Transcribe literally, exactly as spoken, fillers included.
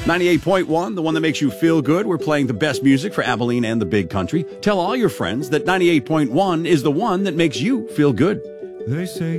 ninety-eight point one, the one that makes you feel good. We're playing the best music for Abilene and the Big Country. Tell all your friends that ninety-eight point one is the one that makes you feel good. They say